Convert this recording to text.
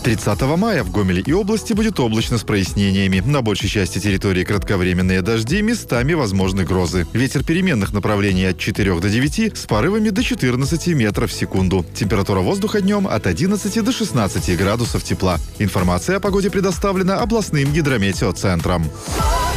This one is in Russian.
30 мая в Гомеле и области будет облачно с прояснениями. На большей части территории кратковременные дожди, местами возможны грозы. Ветер переменных направлений от 4 до 9 с порывами до 14 метров в секунду. Температура воздуха днем от 11 до 16 градусов тепла. Информация о погоде предоставлена областным гидрометеоцентром.